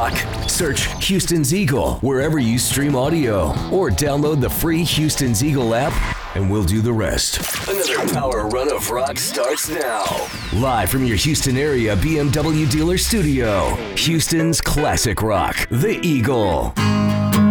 rock. Search Houston's Eagle wherever you stream audio or download the free Houston's Eagle app and we'll do the rest. Another power run of rock starts now. Live from your Houston area BMW dealer studio, Houston's classic rock, The Eagle.